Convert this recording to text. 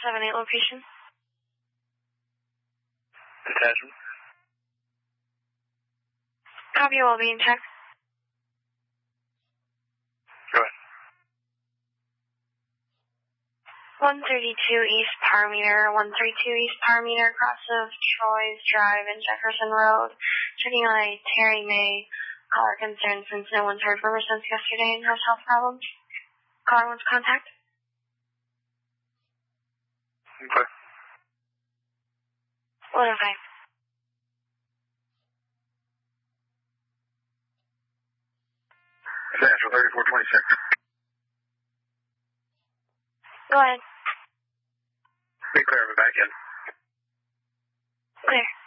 478 location. Attachment. Copy, will be in check. Go ahead. 132 East Parameter, 132 East Parameter, cross of Troy's Drive and Jefferson Road. Checking on a Terry May caller concern since no one's heard from her since yesterday and has health problems. Caller wants contact. Okay. 105. Central 3426. Go ahead. Be clear of it back in. Clear.